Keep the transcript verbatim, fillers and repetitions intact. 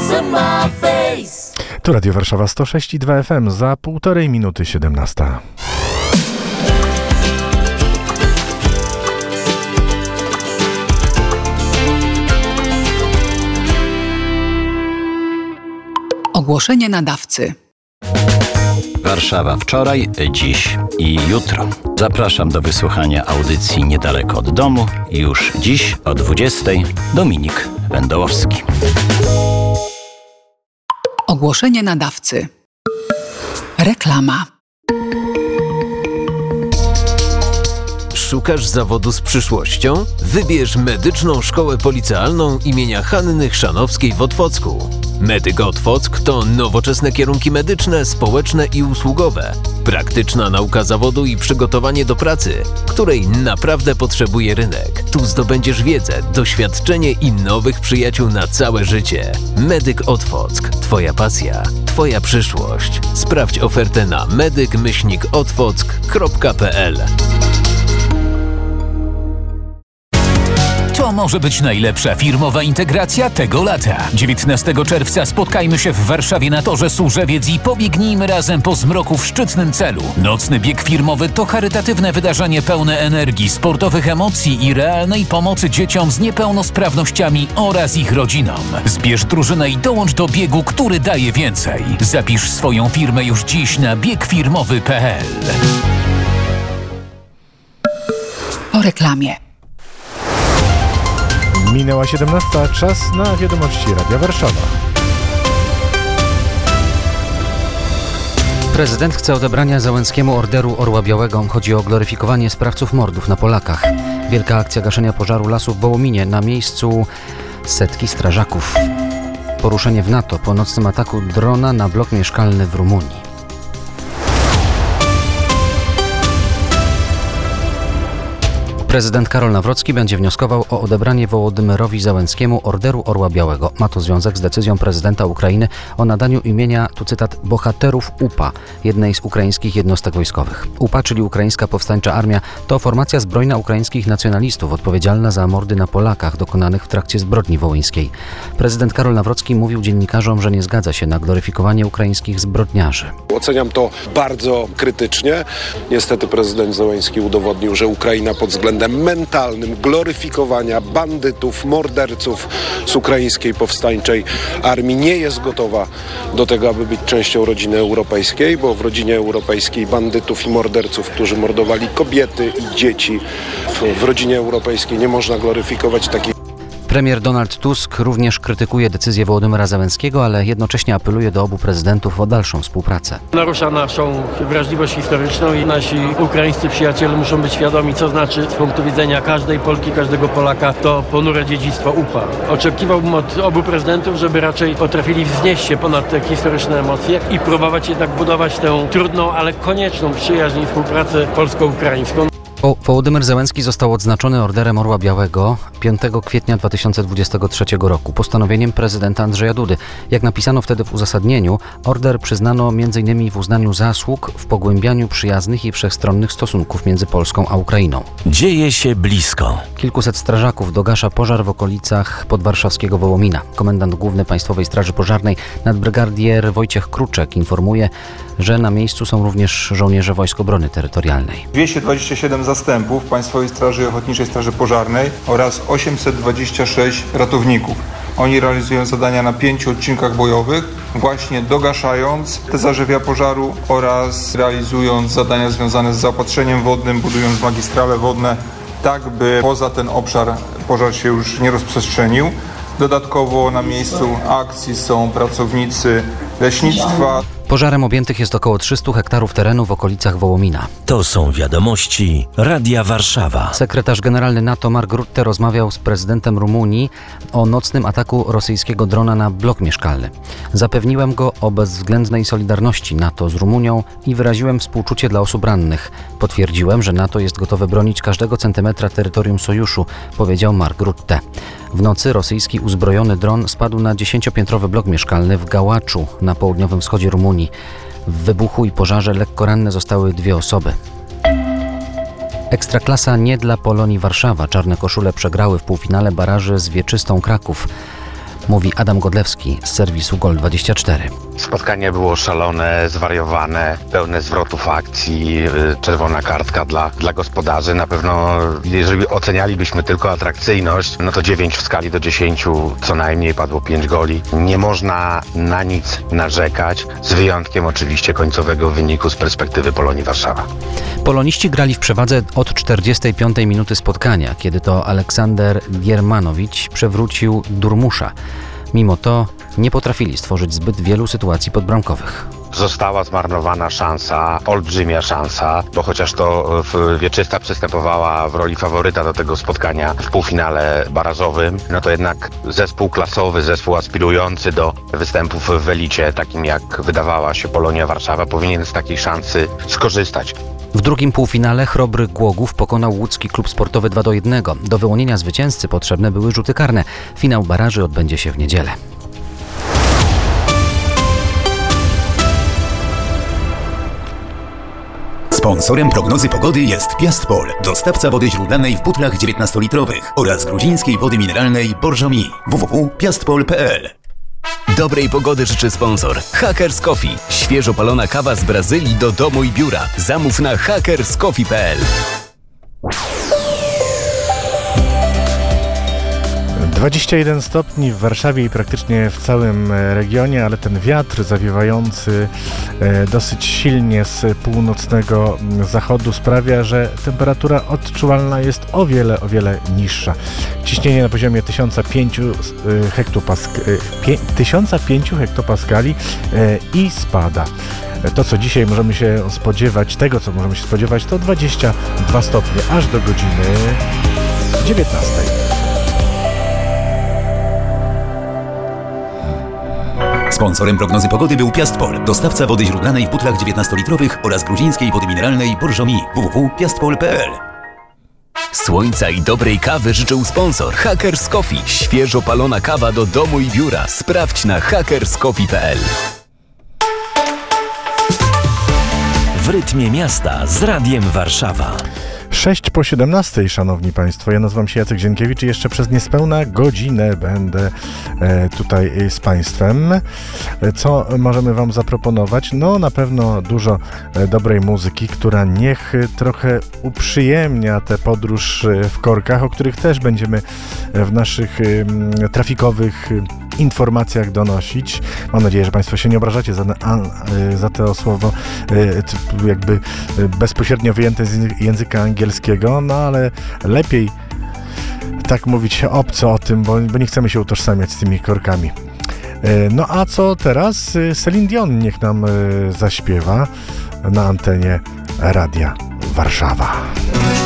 Tu Radio Warszawa sto sześć i dwa F M, za półtorej minuty siedemnasta. Ogłoszenie nadawcy. Warszawa wczoraj, dziś i jutro. Zapraszam do wysłuchania audycji Niedaleko od domu. Już dziś o dwudziestej Dominik Wędołowski. Ogłoszenie nadawcy. Reklama. Szukasz zawodu z przyszłością? Wybierz Medyczną Szkołę Policealną imienia Hanny Chrzanowskiej w Otwocku. Medyk Otwock to nowoczesne kierunki medyczne, społeczne i usługowe. Praktyczna nauka zawodu i przygotowanie do pracy, której naprawdę potrzebuje rynek. Tu zdobędziesz wiedzę, doświadczenie i nowych przyjaciół na całe życie. Medyk Otwock. Twoja pasja, Twoja przyszłość. Sprawdź ofertę na medyk myślnik otwock kropka p l. To może być najlepsza firmowa integracja tego lata. dziewiętnastego czerwca spotkajmy się w Warszawie na Torze Służewiec i pobiegnijmy razem po zmroku w szczytnym celu. Nocny bieg firmowy to charytatywne wydarzenie pełne energii, sportowych emocji i realnej pomocy dzieciom z niepełnosprawnościami oraz ich rodzinom. Zbierz drużynę i dołącz do biegu, który daje więcej. Zapisz swoją firmę już dziś na bieg firmowy kropka p l. Po reklamie. Minęła siedemnasta, czas na wiadomości Radia Warszawa. Prezydent chce odebrania Załęckiemu Orderu Orła Białego. Chodzi o gloryfikowanie sprawców mordów na Polakach. Wielka akcja gaszenia pożaru lasu w Wołominie. Na miejscu setki strażaków. Poruszenie w NATO po nocnym ataku drona na blok mieszkalny w Rumunii. Prezydent Karol Nawrocki będzie wnioskował o odebranie Wołodymyrowi Załęckiemu Orderu Orła Białego. Ma to związek z decyzją prezydenta Ukrainy o nadaniu imienia, tu cytat, bohaterów U P A, jednej z ukraińskich jednostek wojskowych. U P A, czyli Ukraińska Powstańcza Armia, to formacja zbrojna ukraińskich nacjonalistów odpowiedzialna za mordy na Polakach dokonanych w trakcie zbrodni wołyńskiej. Prezydent Karol Nawrocki mówił dziennikarzom, że nie zgadza się na gloryfikowanie ukraińskich zbrodniarzy. Oceniam to bardzo krytycznie. Niestety prezydent Zełenski udowodnił, że Ukraina pod względem mentalnym gloryfikowania bandytów, morderców z Ukraińskiej Powstańczej Armii nie jest gotowa do tego, aby być częścią rodziny europejskiej, bo w rodzinie europejskiej bandytów i morderców, którzy mordowali kobiety i dzieci, w, w rodzinie europejskiej nie można gloryfikować takich. Premier Donald Tusk również krytykuje decyzję Wołodymyra Załęckiego, ale jednocześnie apeluje do obu prezydentów o dalszą współpracę. Narusza naszą wrażliwość historyczną i nasi ukraińscy przyjaciele muszą być świadomi, co znaczy z punktu widzenia każdej Polki, każdego Polaka to ponure dziedzictwo U P A. Oczekiwałbym od obu prezydentów, żeby raczej potrafili wznieść się ponad te historyczne emocje i próbować jednak budować tę trudną, ale konieczną przyjaźń i współpracę polsko-ukraińską. Wołodymyr Załęcki został odznaczony Orderem Orła Białego piątego kwietnia dwa tysiące dwudziestego trzeciego roku postanowieniem prezydenta Andrzeja Dudy. Jak napisano wtedy w uzasadnieniu, order przyznano między innymi w uznaniu zasług w pogłębianiu przyjaznych i wszechstronnych stosunków między Polską a Ukrainą. Dzieje się blisko. Kilkuset strażaków dogasza pożar w okolicach podwarszawskiego Wołomina. Komendant Główny Państwowej Straży Pożarnej nadbrygadzier Wojciech Kruczek informuje, że na miejscu są również żołnierze Wojsk Obrony Terytorialnej. dwieście dwadzieścia siedem zastępów Państwowej Straży Ochotniczej Straży Pożarnej oraz osiemset dwadzieścia sześć ratowników. Oni realizują zadania na pięciu odcinkach bojowych, właśnie dogaszając te zarzewia pożaru oraz realizując zadania związane z zaopatrzeniem wodnym, budując magistrale wodne, tak by poza ten obszar pożar się już nie rozprzestrzenił. Dodatkowo na miejscu akcji są pracownicy leśnictwa. Pożarem objętych jest około trzysta hektarów terenu w okolicach Wołomina. To są wiadomości Radia Warszawa. Sekretarz generalny NATO Mark Rutte rozmawiał z prezydentem Rumunii o nocnym ataku rosyjskiego drona na blok mieszkalny. Zapewniłem go o bezwzględnej solidarności NATO z Rumunią i wyraziłem współczucie dla osób rannych. Potwierdziłem, że NATO jest gotowe bronić każdego centymetra terytorium sojuszu, powiedział Mark Rutte. W nocy rosyjski uzbrojony dron spadł na dziesięciopiętrowy blok mieszkalny w Gałaczu na południowym wschodzie Rumunii. W wybuchu i pożarze lekko ranne zostały dwie osoby. Ekstraklasa nie dla Polonii Warszawa. Czarne koszule przegrały w półfinale baraży z Wieczystą Kraków. mówi Adam Godlewski z serwisu Gol dwadzieścia cztery. Spotkanie było szalone, zwariowane, pełne zwrotów akcji, czerwona kartka dla, dla gospodarzy. Na pewno, jeżeli ocenialibyśmy tylko atrakcyjność, no to dziewięć w skali do dziesięciu co najmniej, padło pięć goli. Nie można na nic narzekać, z wyjątkiem oczywiście końcowego wyniku z perspektywy Polonii Warszawa. Poloniści grali w przewadze od czterdziestej piątej minuty spotkania, kiedy to Aleksander Giermanowicz przewrócił Durmusza. Mimo to nie potrafili stworzyć zbyt wielu sytuacji podbramkowych. Została zmarnowana szansa, olbrzymia szansa, bo chociaż to Wieczysta przystępowała w roli faworyta do tego spotkania w półfinale barażowym, no to jednak zespół klasowy, zespół aspirujący do występów w elicie, takim jak wydawała się Polonia Warszawa, powinien z takiej szansy skorzystać. W drugim półfinale Chrobry Głogów pokonał łódzki klub sportowy dwa do jednego. Do wyłonienia zwycięzcy potrzebne były rzuty karne. Finał baraży odbędzie się w niedzielę. Sponsorem prognozy pogody jest Piastpol, dostawca wody źródlanej w butlach dziewiętnastolitrowych oraz gruzińskiej wody mineralnej Borżomi. w w w kropka piastpol kropka p l. Dobrej pogody życzy sponsor Hackers Coffee. Świeżo palona kawa z Brazylii do domu i biura. Zamów na hackers coffee kropka p l. dwadzieścia jeden stopni w Warszawie i praktycznie w całym regionie, ale ten wiatr zawiewający dosyć silnie z północnego zachodu sprawia, że temperatura odczuwalna jest o wiele, o wiele niższa. Ciśnienie na poziomie tysiąc pięć hektopaskali i spada. To, co dzisiaj możemy się spodziewać, tego, co możemy się spodziewać, to dwadzieścia dwa stopnie, aż do godziny dziewiętnastej. Sponsorem prognozy pogody był Piastpol, dostawca wody źródlanej w butlach dziewiętnastolitrowych oraz gruzińskiej wody mineralnej Borżomi. w w w kropka piastpol kropka p l. Słońca i dobrej kawy życzył sponsor Hackers Coffee. Świeżo palona kawa do domu i biura. Sprawdź na hackers coffee kropka p l. W rytmie miasta z Radiem Warszawa. sześć po siedemnastej, szanowni państwo. Ja nazywam się Jacek Zienkiewicz i jeszcze przez niespełna godzinę będę e, tutaj z państwem. E, co możemy wam zaproponować? No na pewno dużo e, dobrej muzyki, która niech trochę uprzyjemnia tę podróż e, w korkach, o których też będziemy w naszych e, trafikowych e, informacjach donosić. Mam nadzieję, że państwo się nie obrażacie za, a, za to słowo e, jakby bezpośrednio wyjęte z języka angielskiego, no ale lepiej tak mówić obco o tym, bo, bo nie chcemy się utożsamiać z tymi korkami. No a co teraz? Celine Dion niech nam zaśpiewa na antenie Radia Warszawa.